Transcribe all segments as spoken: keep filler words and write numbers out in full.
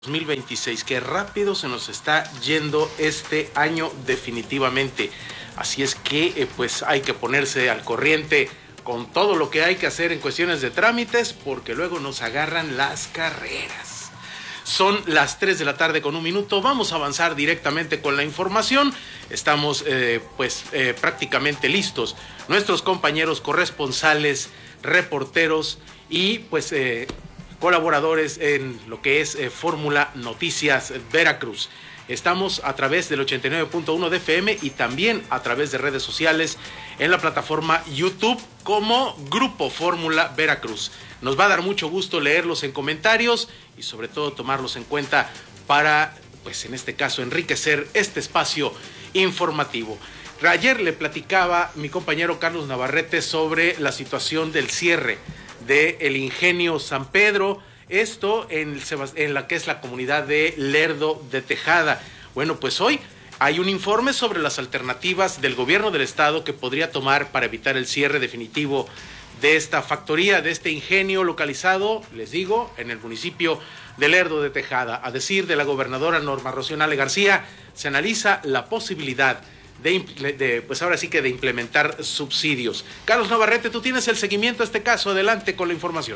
dos mil veintiséis, que rápido se nos está yendo este año definitivamente. Así es que eh, pues hay que ponerse al corriente con todo lo que hay que hacer en cuestiones de trámites, porque luego nos agarran las carreras. Son las tres de la tarde con un minuto, vamos a avanzar directamente con la información. Estamos eh, pues eh, prácticamente listos. Nuestros compañeros corresponsales, reporteros y pues... Eh, colaboradores en lo que es eh, Fórmula Noticias Veracruz. Estamos a través del ochenta y nueve punto uno de F M y también a través de redes sociales en la plataforma YouTube como Grupo Fórmula Veracruz. Nos va a dar mucho gusto leerlos en comentarios y sobre todo tomarlos en cuenta para, pues en este caso, enriquecer este espacio informativo. Ayer le platicaba mi compañero Carlos Navarrete sobre la situación del cierre del Ingenio San Pedro, esto en, el, en la que es la comunidad de Lerdo de Tejada. Bueno, pues hoy hay un informe sobre las alternativas del gobierno del estado que podría tomar para evitar el cierre definitivo de esta factoría, de este ingenio localizado, les digo, en el municipio de Lerdo de Tejada. A decir de la gobernadora Norma Rocío Nale García, se analiza la posibilidad De, de, pues ahora sí que de implementar subsidios. Carlos Navarrete, tú tienes el seguimiento a este caso, adelante con la información.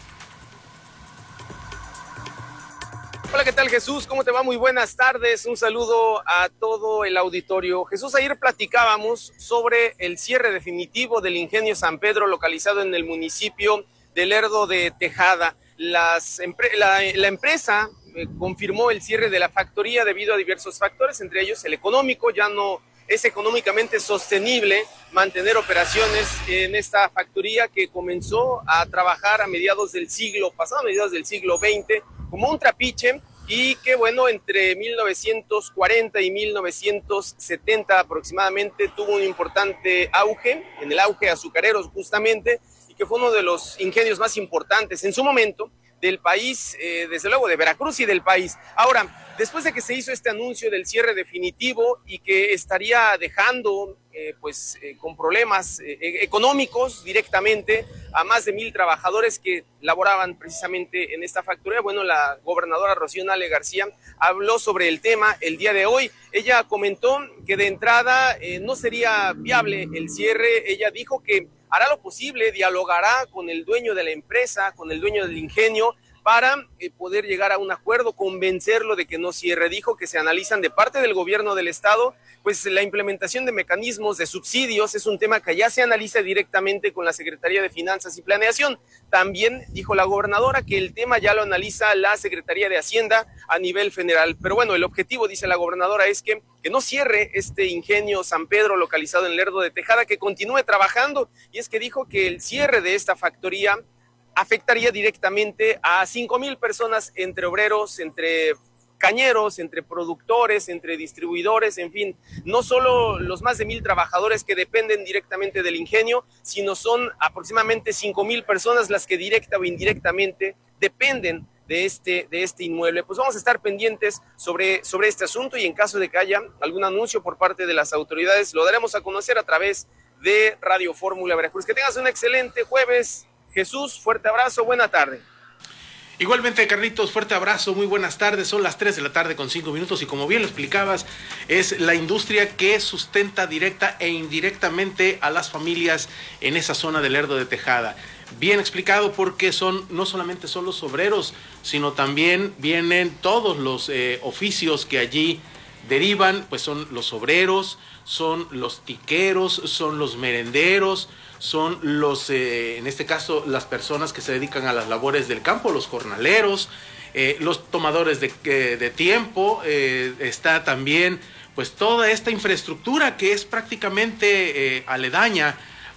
Hola, ¿qué tal, Jesús? ¿Cómo te va? Muy buenas tardes, un saludo a todo el auditorio. Jesús, ayer platicábamos sobre el cierre definitivo del Ingenio San Pedro, localizado en el municipio de Lerdo de Tejada. Las, la, la empresa eh, confirmó el cierre de la factoría debido a diversos factores, entre ellos el económico. Ya no es económicamente sostenible mantener operaciones en esta factoría que comenzó a trabajar a mediados del siglo pasado, a mediados del siglo veinte, como un trapiche, y que bueno, entre mil novecientos cuarenta y mil novecientos setenta aproximadamente tuvo un importante auge, en el auge azucarero justamente, y que fue uno de los ingenios más importantes en su momento del país, eh, desde luego de Veracruz y del país. Ahora, después de que se hizo este anuncio del cierre definitivo y que estaría dejando eh, pues eh, con problemas eh, económicos directamente a más de mil trabajadores que laboraban precisamente en esta factoría, bueno, la gobernadora Rocío Nale García habló sobre el tema el día de hoy. Ella comentó que de entrada eh, no sería viable el cierre. Ella dijo que hará lo posible, dialogará con el dueño de la empresa, con el dueño del ingenio, para eh, poder llegar a un acuerdo, convencerlo de que no cierre. Dijo que se analizan de parte del gobierno del estado, pues la implementación de mecanismos de subsidios es un tema que ya se analiza directamente con la Secretaría de Finanzas y Planeación. También dijo la gobernadora que el tema ya lo analiza la Secretaría de Hacienda a nivel federal. Pero bueno, el objetivo, dice la gobernadora, es que, que no cierre este ingenio San Pedro localizado en Lerdo de Tejada, que continúe trabajando. Y es que dijo que el cierre de esta factoría afectaría directamente a cinco mil personas, entre obreros, entre cañeros, entre productores, entre distribuidores, en fin, no solo los más de mil trabajadores que dependen directamente del ingenio, sino son aproximadamente cinco mil personas las que directa o indirectamente dependen de este, de este inmueble. Pues vamos a estar pendientes sobre, sobre este asunto, y en caso de que haya algún anuncio por parte de las autoridades, lo daremos a conocer a través de Radio Fórmula Veracruz. Que tengas un excelente jueves, Jesús, fuerte abrazo, buena tarde. Igualmente, Carlitos, fuerte abrazo, muy buenas tardes. Son las tres de la tarde con cinco minutos y como bien lo explicabas, es la industria que sustenta directa e indirectamente a las familias en esa zona del Lerdo de Tejada. Bien explicado, porque son no solamente son los obreros, sino también vienen todos los eh, oficios que allí derivan, pues son los obreros, son los tiqueros, son los merenderos, son los, eh, en este caso, las personas que se dedican a las labores del campo, los jornaleros, eh, los tomadores de, eh, de tiempo, eh, está también pues toda esta infraestructura que es prácticamente eh, aledaña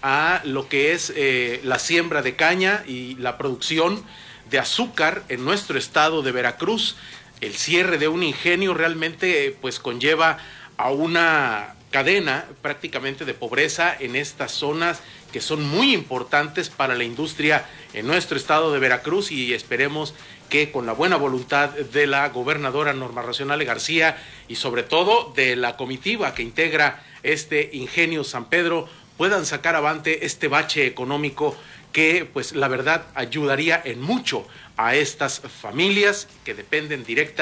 a lo que es eh, la siembra de caña y la producción de azúcar en nuestro estado de Veracruz. El cierre de un ingenio realmente eh, pues conlleva a una cadena prácticamente de pobreza en estas zonas que son muy importantes para la industria en nuestro estado de Veracruz, y esperemos que con la buena voluntad de la gobernadora Norma Rocío Nale García y sobre todo de la comitiva que integra este Ingenio San Pedro puedan sacar avante este bache económico que pues la verdad ayudaría en mucho a estas familias que dependen directamente